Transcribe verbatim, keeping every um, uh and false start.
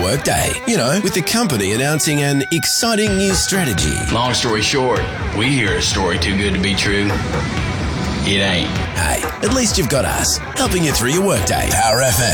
workday. You know, with the company announcing an exciting new strategy. Long story short, we hear a story too good to be true. It ain't. Hey, at least you've got us, helping you through your workday. Power F M.